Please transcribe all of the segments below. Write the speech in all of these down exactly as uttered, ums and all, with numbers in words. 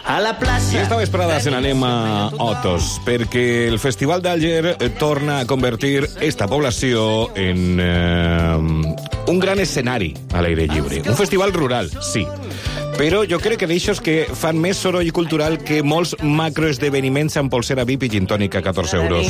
a la plaça. I esta vesprada se n'anem a Otos, perquè el Festival d'Àger torna a convertir esta població en eh, un gran escenari a l'aire lliure. Un festival rural, sí, però jo crec que d'aixòs que fan més soroll cultural que molts macroesdeveniments amb polsera V I P i gin tònic a catorze euros.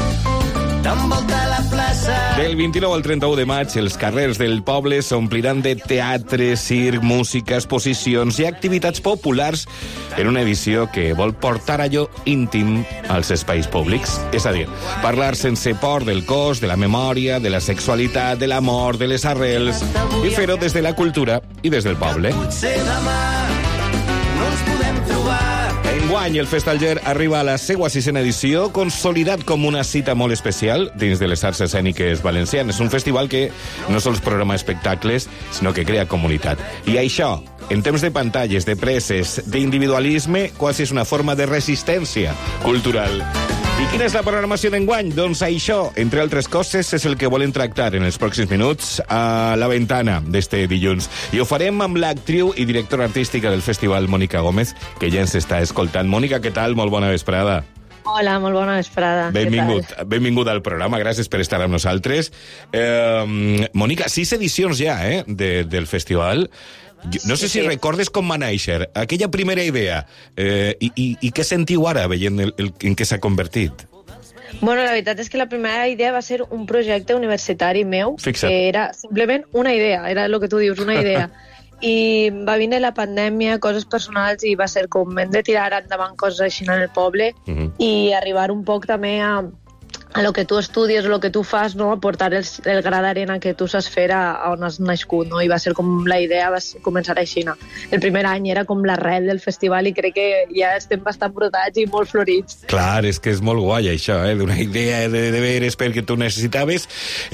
Del vint-i-nou al trenta-u de maig, els carrers del poble s'ompliran de teatre, circ, música, exposicions i activitats populars en una edició que vol portar allò íntim als espais públics. És a dir, parlar sense por del cos, de la memòria, de la sexualitat, de l'amor, de les arrels, i fer-ho des de la cultura i des del poble. Enguany, el Festalger arriba a la seva sisena edició, consolidat com una cita molt especial dins de les arts escèniques valencianes. Un festival que no sols programa espectacles, sinó que crea comunitat. I això, en temps de pantalles, de presses, d'individualisme, quasi és una forma de resistència cultural. I quina és la programació d'enguany? Doncs això, entre altres coses, és el que volem tractar en els pròxims minuts a La Ventana d'este dilluns. I ho farem amb l'actriu i directora artística del festival, Mònica Gómez, que ja ens està escoltant. Mònica, què tal? Molt bona vesprada. Hola, molt bona vesprada. Benvingut, benvingut al programa, gràcies per estar amb nosaltres. Eh, Mònica, sis edicions ja, eh, de, del festival. No sé si recordes com va néixer aquella primera idea eh, i, i, i què sentiu ara veient el, el, en què s'ha convertit? Bueno, la veritat és que la primera idea va ser un projecte universitari meu. Fixa't. Que era simplement una idea, era el que tu dius, una idea. I va vindre la pandèmia, coses personals, i va ser com hem de tirar endavant coses així en el poble uh -huh. i arribar un poc també a a lo que tu estudies, lo que tu fas, no? Aportar el, el gra d'arena que tu saps fer a, a on has nascut, no? I va ser com la idea, va començar així, no? El primer any era com l'arrel del festival i crec que ja estem bastant brotats i molt florits. Clar, és que és molt guai això, eh? D'una idea de, de veres perquè tu necessitaves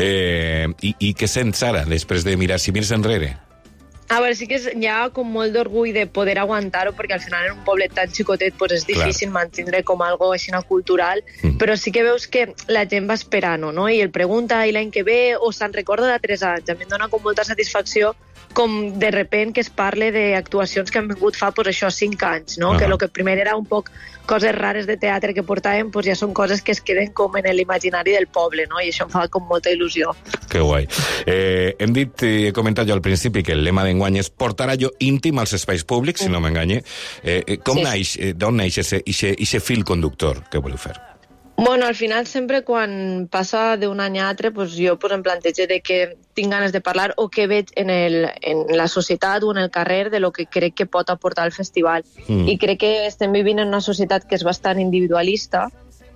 eh, i, i què sents ara, després de mirar, si mires enrere? A veure, sí que és, hi ha com molt d'orgull de poder aguantar-ho, perquè al final en un poble tan xicotet pues és difícil Clar. Mantindre com algo així cultural, mm. però sí que veus que la gent va esperant-ho, no? I el pregunta, i l'any que ve, o se'n recorda de tres anys. A mi em dona com molta satisfacció com de repent que es parle d'actuacions que han vingut fa, pues això, cinc anys, no? Uh -huh. Que el que primer era un poc coses rares de teatre que portàvem, pues ja són coses que es queden com en l'imaginari del poble, no? I això em fa com molta il·lusió. Que guai. Eh, hem dit, he comentat jo al principi, que el lema d'enguany és portar allò íntim als espais públics, si no m'enganye. Eh, com sí. naix, eh, d'on naix aquest fil conductor que voleu fer? Bueno, al final sempre quan passa d'un any a altre, pues jo pues, em plantejo de que tinc ganes de parlar o que veig en, el, en la societat o en el carrer de lo que crec que pot aportar el festival. Mm. I crec que estem vivint en una societat que és bastant individualista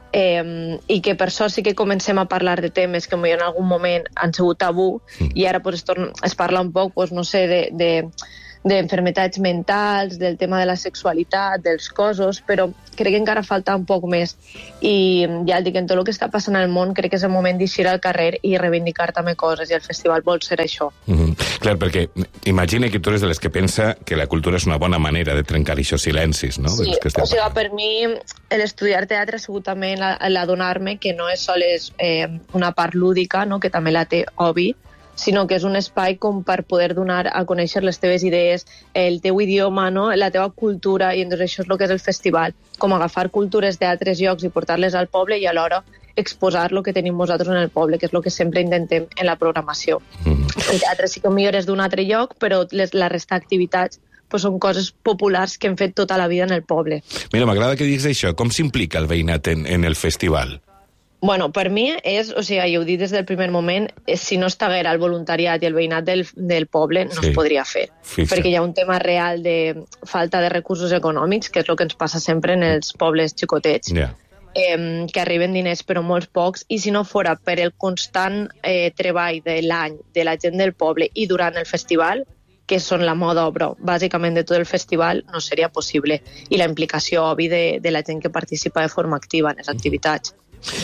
eh, i que per això sí que comencem a parlar de temes que en algun moment han sigut tabú mm. i ara pues, es, torna, es parla un poc, pues, no sé, de... de d'enfermetats mentals, del tema de la sexualitat, dels cossos, però crec que encara falta un poc més. I ja et dic, en tot el que està passant al món, crec que és el moment d'eixir al carrer i reivindicar també coses, i el festival vol ser això. Mm-hmm. Clar, perquè imagina que tu eres de les que pensa que la cultura és una bona manera de trencar aquests silencis, no? Sí, que o sigui, per mi l'estudiar teatre ha sigut també l'adonar-me que no és sols eh, una part lúdica, no? Que també la té, obvi, sinó que és un espai com per poder donar a conèixer les teves idees, el teu idioma, no? La teva cultura, i doncs això és el que és el festival, com agafar cultures d'altres llocs i portar-les al poble i alhora exposar el que tenim nosaltres en el poble, que és el que sempre intentem en la programació. Mm. El teatre sí que millor és d'un altre lloc, però les, la resta d'activitats pues, són coses populars que hem fet tota la vida en el poble. Mira, m'agrada que diguis això. Com s'implica el veïnat en, en el festival? Bueno, per mi és, o sigui, jo ho dic des del primer moment, si no estiguera el voluntariat i el veïnat del, del poble, no sí. es podria fer. Fixa. Perquè hi ha un tema real de falta de recursos econòmics, que és el que ens passa sempre en els pobles xicotets, yeah. eh, que arriben diners però molts pocs, i si no fora per el constant eh, treball de l'any de la gent del poble i durant el festival, que són la mà d'obra, bàsicament de tot el festival, no seria possible. I la implicació, obvi, de, de la gent que participa de forma activa en les activitats.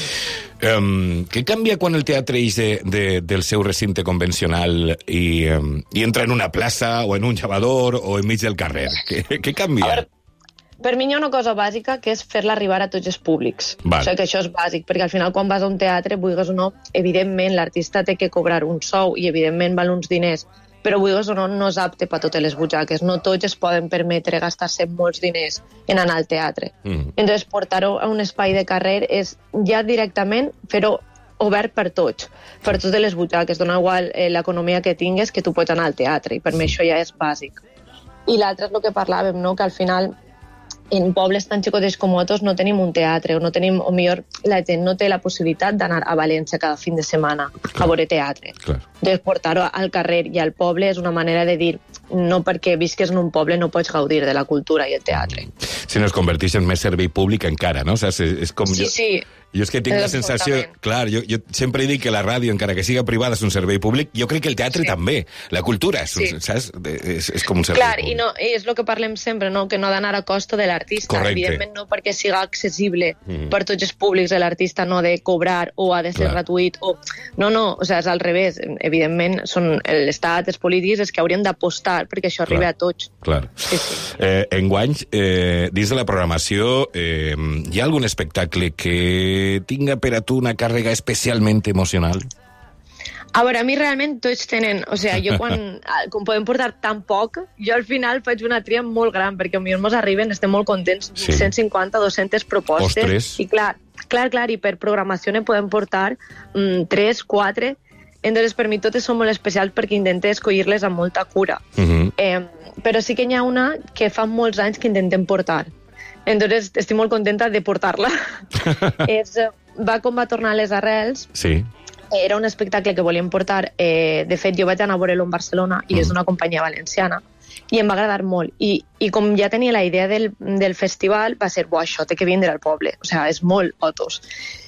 Um, què canvia quan el teatre ix de, de, del seu recinte convencional i, um, i entra en una plaça o en un llavador o enmig del carrer? Què, què canvia? A veure, per mi hi ha una cosa bàsica que és fer-la arribar a tots els públics. Val. O sigui que això és bàsic, perquè al final quan vas a un teatre, vulguis o no, evidentment l'artista té que cobrar un sou i evidentment val uns diners, però vull dir, no, no és apte per totes les butxaques, no tots es poden permetre gastar-se molts diners en anar al teatre. Mm. Entonces, portar-ho a un espai de carrer és ja directament fer-ho obert per tots, per totes les butxaques, dona igual eh, l'economia que tingues, que tu pots anar al teatre, i per mi això ja és bàsic. I l'altre és el que parlàvem, no? Que al final en pobles tan xicotets com Otos no tenim un teatre, o no tenim, o millor la gent no té la possibilitat d'anar a València cada fin de setmana a veure teatre. Clar. Doncs portar-ho al carrer i al poble és una manera de dir no perquè visques en un poble no pots gaudir de la cultura i el teatre. Si no es converteix en més servei públic encara, no? O sigui, és com sí, jo... sí. Jo és que tinc la sensació... Clar, jo, jo sempre dic que la ràdio, encara que siga privada, és un servei públic. Jo crec que el teatre sí. també. La cultura és, un, sí. saps? És, és com un servei clar, públic. Clar, i, no, i és el que parlem sempre, no? Que no ha d'anar a costa de l'artista. Correcte. Evidentment no perquè siga accessible mm. per tots els públics de l'artista, no de cobrar o ha de ser clar. gratuït. O... No, no, o sigui, és al revés. Evidentment són l'Estat, els polítics, els que haurien d'apostar perquè això arribi a tots. Clar. Sí, sí. Eh, enguany, eh, dins de la programació, eh, hi ha algun espectacle que tinga per a tu una càrrega especialment emocional? A veure, a mi realment tots tenen... O sigui, jo quan com podem portar tan poc, jo al final faig una tria molt gran, perquè potser ens arriben, estem molt contents, sí. cent cinquanta, dues-centes propostes. Ostres. I clar, clar, clar, i per programació ne podem portar mm, tres, quatre... Entonces, per mi totes són molt especials perquè intento escollir-les amb molta cura. Uh-huh. eh, però sí que hi ha una que fa molts anys que intentem portar. Entonces, estic molt contenta de portar-la. és, va com va tornar a les arrels. Sí. Era un espectacle que volíem portar. Eh, de fet, jo vaig anar a veure-lo en Barcelona i mm. és d'una companyia valenciana. I em va agradar molt. I, i com ja tenia la idea del, del festival, va ser, bo, això té que vindre al poble. O sigui, és molt Otos.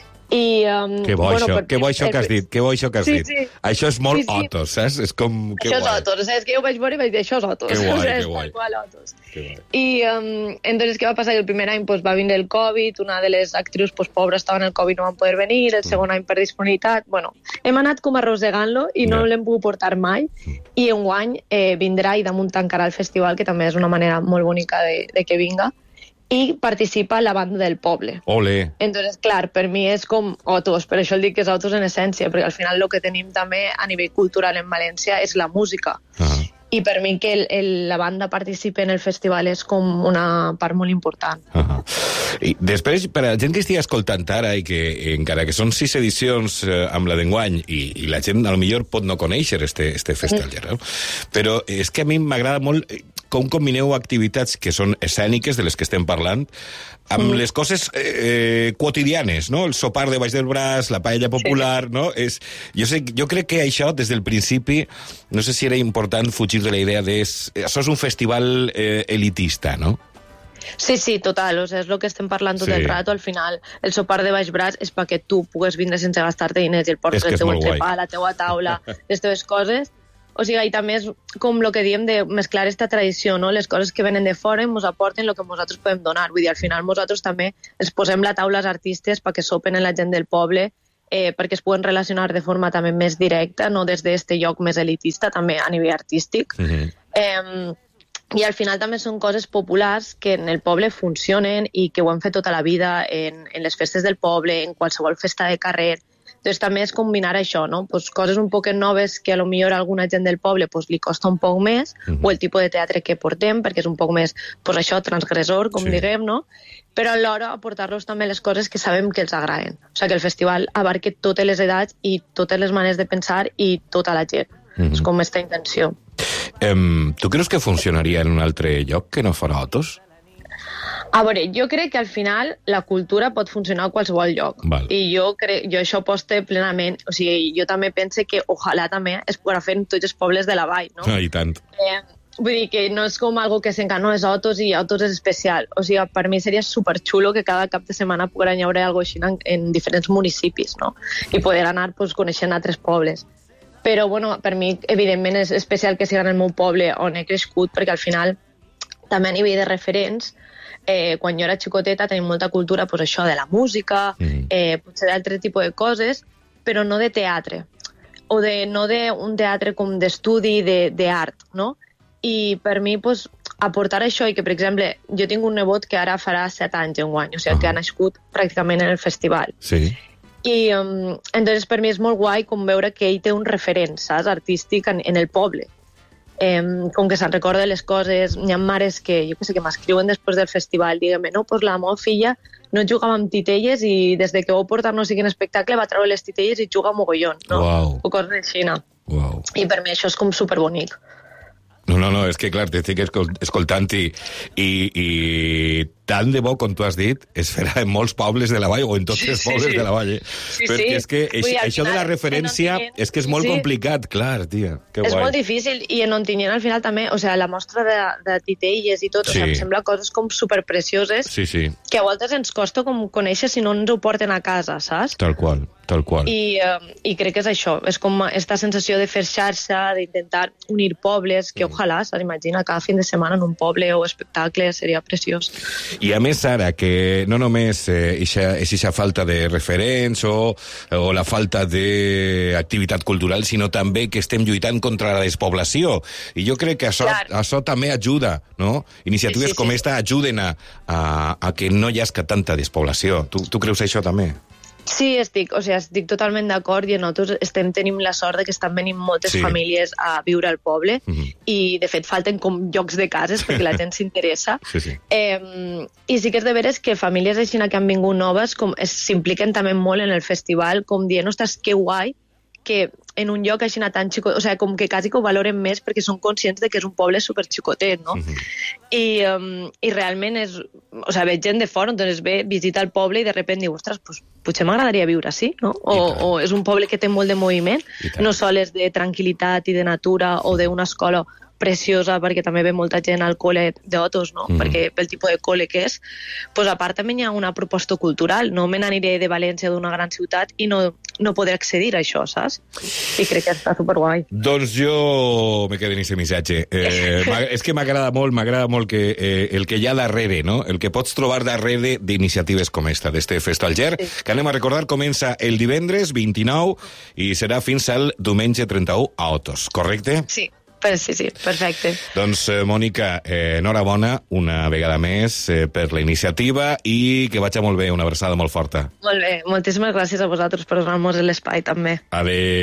I, um, que bo, bueno, això, per, que bo això que has dit, que bo això que has sí, dit. Sí. Això és molt sí, sí. Otos, saps? És com... Que això guai. és Otos, és que jo ho vaig veure i vaig dir, això és Otos. Que guai, o sigui, que guai. Qual Otos. Que guai. I um, entonces, què va passar? El primer any pues, va vindre el Covid, una de les actrius pues, pobres estava en el Covid, no van poder venir, el segon mm. any per disponibilitat... Bueno, hem anat com arrossegant-lo i no yeah. l'hem pogut portar mai, mm. i enguany eh, vindrà i damunt tancarà el festival, que també és una manera molt bonica de, de que vinga, i participa la banda del poble. Ole! Entonces, clar, per mi és com Otos, per això el dic que és Otos en essència, perquè al final el que tenim també a nivell cultural en València és la música. Uh-huh. I per mi que el, el, la banda participi en el festival és com una part molt important. Uh-huh. I després, per a la gent que estigui escoltant ara i que encara que són sis edicions eh, amb la d'enguany i, i la gent potser pot no conèixer este, este festival, mm. però és que a mi m'agrada molt com combineu activitats que són escèniques, de les que estem parlant, amb mm. les coses eh, quotidianes, no? El sopar de baix del braç, la paella popular, sí. no? És, jo, sé, jo crec que això, des del principi, no sé si era important fugir de la idea de... Això és un festival eh, elitista, no? Sí, sí, total, o sea, és el que estem parlant tot sí. el rato, al final el sopar de baix braç és perquè tu pugues vindre sense gastar-te diners i el portes el teu entrepà, la teua taula, les teves coses. O sigui, i també és com el que diem de mesclar esta tradició, no? Les coses que venen de fora ens aporten el que nosaltres podem donar. Vull dir, al final nosaltres també ens posem la taula als artistes perquè sopen en la gent del poble, eh, perquè es puguen relacionar de forma també més directa, no des d'este lloc més elitista, també a nivell artístic. Mm-hmm. eh, I al final també són coses populars que en el poble funcionen i que ho han fet tota la vida en, en les festes del poble, en qualsevol festa de carrer. Entonces també és combinar això, no? Pues coses un poc noves que a lo millor a alguna gent del poble pues, li costa un poc més, uh-huh. o el tipus de teatre que portem, perquè és un poc més, pues això, transgressor, com sí. diguem, no? Però alhora aportar-los també les coses que sabem que els agraden. O sigui, que el festival abarque totes les edats i totes les maneres de pensar i tota la gent. Uh-huh. És com aquesta intenció. Um, tu creus que funcionaria en un altre lloc que no fora Otos? A veure, jo crec que al final la cultura pot funcionar a qualsevol lloc. Val. I jo, crec, jo això aposte plenament. O sigui, jo també pense que ojalà també es podrà fer en tots els pobles de la vall, no? Ah, i tant. Eh, vull dir que no és com algo que s'enca, no, és Otos i Otos és especial. O sigui, per mi seria superxulo que cada cap de setmana poguera haure alguna cosa així en, en diferents municipis, no? I poder anar pues, coneixent altres pobles. Però, bueno, per mi, evidentment, és especial que sigui en el meu poble on he crescut, perquè al final, també a nivell de referents, Eh, quan jo era xicoteta tenim molta cultura pues, això de la música, mm. eh, potser d'altre tipus de coses, però no de teatre, o de, no d'un teatre com d'estudi d'art, no? I per mi pues, aportar això i que, per exemple, jo tinc un nebot que ara farà set anys enguany, o sigui, uh-huh. que ha nascut pràcticament en el festival. Sí. I um, entonces per mi és molt guai com veure que ell té un referent, saps, artístic en, en el poble. eh, com que se'n recorda les coses. Hi ha mares que, jo que sé, que m'escriuen després del festival, diguem-me, no, pues la meva filla no jugava amb titelles i des de que ho portar no sé quin espectacle va treure les titelles i juga mogollon, no? Uau. O coses així, no? Uau. I per mi això és com superbonic. No, no, no, és que clar, t'estic escoltant i, i, i tant de bo, com tu has dit, es farà en molts pobles de la Vall o en tots sí, els pobles sí, sí. de la Vall. Eh? Sí, Perquè sí. és que eix, Ui, això final, de la referència no és que és molt sí. complicat, clar, tia. Que és guai. molt difícil i en Ontinyent al final també, o sigui, la mostra de, de titelles i tot, sí. o sigui, em sembla coses com superprecioses sí, sí. que a voltes ens costa com conèixer si no ens ho porten a casa, saps? Tal qual. Tal qual. I, uh, I crec que és això, és com aquesta sensació de fer xarxa, d'intentar unir pobles, que mm. ojalà, s'imagina, cada fin de setmana en un poble o espectacle, seria preciós. I a més, Sara, que no només eh, ixa, és aquesta falta de referents o, o la falta d'activitat cultural, sinó també que estem lluitant contra la despoblació. I jo crec que això, això també ajuda, no? Iniciatives sí, sí, com sí. esta ajuden a, a, a que no hi hagi tanta despoblació. Tu, tu creus això també? Sí, estic, o sigui, estic totalment d'acord i nosaltres estem tenim la sort de que estan venint moltes sí. famílies a viure al poble mm-hmm. i, de fet, falten com llocs de cases perquè la gent s'interessa. Sí, sí. Eh, I sí que és de veres que famílies així que han vingut noves com s'impliquen també molt en el festival, com dient, ostres, que guai que en un lloc així tan xicot, o sigui, com que quasi que ho valoren més perquè són conscients de que és un poble superxicotet, no? Mm-hmm. I, um, I realment és... O sigui, veig gent de fora, doncs ve, visita el poble i de sobte diu, ostres, pues, potser m'agradaria viure així, no? O, o és un poble que té molt de moviment, no sols de tranquil·litat i de natura o d'una escola preciosa, perquè també ve molta gent al col·le d'Otos, no? Mm. Perquè pel tipus de col·le que és, pues a part també hi ha una proposta cultural. No me n'aniré de València, d'una gran ciutat, i no, no podré accedir a això, saps? I crec que està superguai. Doncs jo me quedo en aquest missatge. Eh, és que m'agrada molt, m'agrada molt que, eh, el que hi ha darrere, no? El que pots trobar darrere d'iniciatives com esta, d'este Festalger, sí. que anem a recordar, comença el divendres vint-i-nou i serà fins al diumenge trenta-u a Otos, correcte? Sí. Sí, sí, perfecte. Doncs, eh, Mònica, eh, enhorabona una vegada més eh, per la iniciativa i que vagi molt bé, una abraçada molt forta. Molt bé, moltíssimes gràcies a vosaltres per donar-nos l'espai també. Adéu.